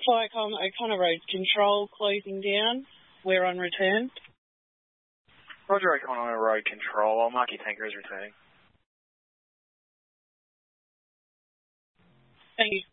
Flycom, O'Connor Road Control closing down. We're on return. Roger, O'Connor Road Control. I'll mark your tanker as returning. Thank you.